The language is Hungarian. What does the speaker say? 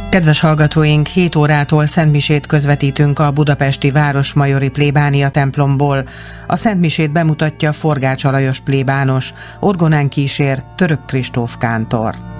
Kedves hallgatóink, 7 órától szentmisét közvetítünk a budapesti Városmajori plébánia templomból. A szentmisét bemutatja Forgács Alajos plébános, orgonán kísér Török Kristóf kántor.